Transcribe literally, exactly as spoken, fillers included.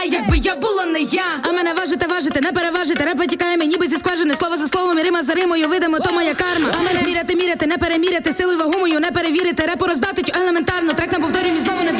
Якби я була не я. А мене важите, важите, не переважите. Реп витікає мені ніби зі скважини. Слово за словом і рима за римою. Видимо, то моя карма. А мене міряти, міряти, не переміряти. Силу й вагу мою не перевірити. Репу роздати елементарно. Трек не повторюємо і знову не